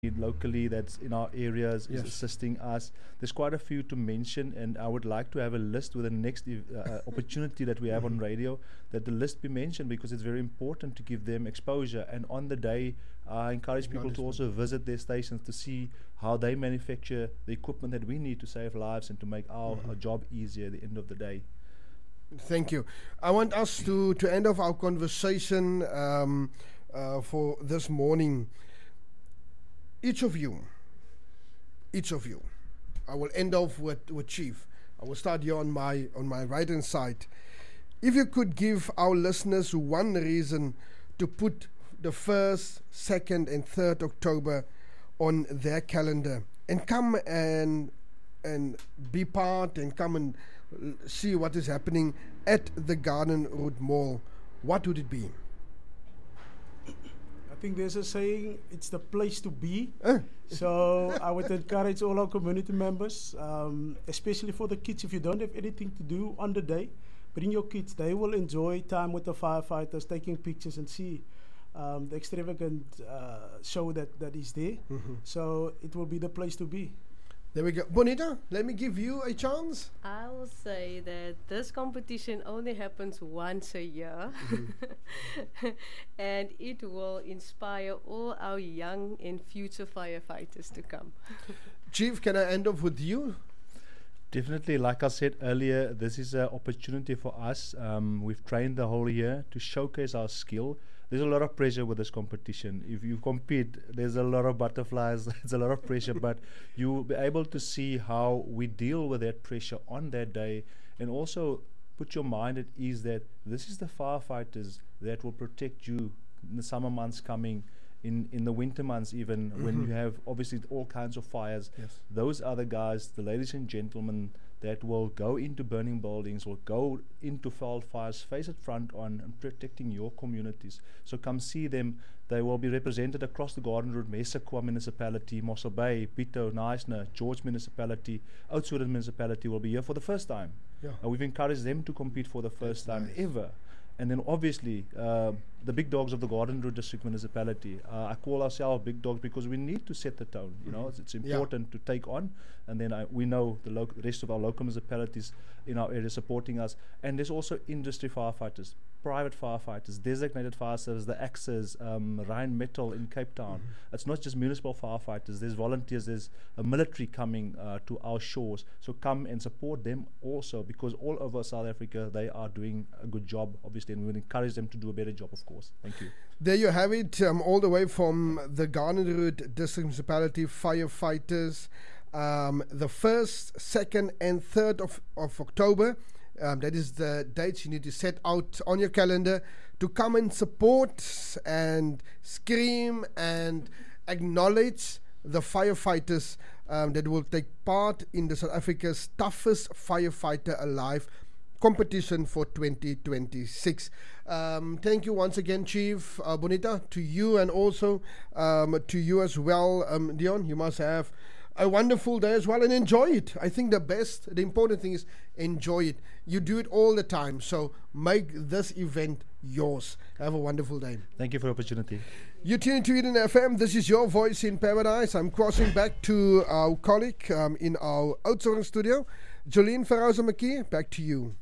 locally that's in our areas is Yes. assisting us. There's quite a few to mention, and I would like to have a list with the next opportunity that we have on radio, that the list be mentioned, because it's very important to give them exposure. And on the day, I encourage people to also visit their stations to see how they manufacture the equipment that we need to save lives and to make our job easier at the end of the day. Thank you. I want us to end off our conversation for this morning. Each of you, I will end off with Chief. I will start here on my right hand side. If you could give our listeners one reason to put the 1st, 2nd, and 3rd October on their calendar and come and be part and come and see what is happening at the Garden Route Mall, what would it be? I think there's a saying, it's the place to be. So I would encourage all our community members, especially for the kids, if you don't have anything to do on the day, bring your kids. They will enjoy time with the firefighters, taking pictures and see the extravagant show that is there. So it will be the place to be. There we go. Bonita, let me give you a chance. I will say that this competition only happens once a year, and it will inspire all our young and future firefighters to come. Chief, can I end off with you? Definitely, like I said earlier, this is an opportunity for us. We've trained the whole year to showcase our skill. There's a lot of pressure with this competition. If you compete, there's a lot of butterflies, there's a lot of pressure, but you'll be able to see how we deal with that pressure on that day, and also put your mind at ease that this is the firefighters that will protect you in the summer months coming, in the winter months even, when you have obviously all kinds of fires. Yes. Those are the guys, the ladies and gentlemen, that will go into burning buildings, will go into foul fires, face it front on, and protecting your communities. So come see them. They will be represented across the Garden Route, Messaqua Municipality, Mossel Bay, Pito, Knysna, George Municipality, Oudtshoorn Municipality will be here for the first time. Yeah. We've encouraged them to compete for the first time nice. ever. And then obviously the big dogs of the Garden Route District Municipality. I call ourselves big dogs because we need to set the tone. You know, it's important to take on. And then we know the rest of our local municipalities in our area supporting us. And there's also industry firefighters, private firefighters, designated fire service, the Axes, Rhine Metal in Cape Town. It's not just municipal firefighters. There's volunteers. There's a military coming to our shores. So come and support them also, because all over South Africa they are doing a good job, obviously, and we will encourage them to do a better job, of course. Thank you. There you have it, all the way from the Garden Route District Municipality firefighters. The 1st, 2nd, and 3rd of October. That is the dates you need to set out on your calendar to come and support and scream and acknowledge the firefighters that will take part in the South Africa's toughest firefighter alive competition for 2026. Thank you once again, Chief Bonita, to you, and also to you as well, Dion. You must have a wonderful day as well, and enjoy it. I think the important thing is enjoy it. You do it all the time, so make this event yours. Have a wonderful day. Thank you for the opportunity. You tune into Eden FM. This is your voice in paradise. I'm crossing back to our colleague in our Oudtshoorn studio, Jolene Ferrauser-McKee. Back to you.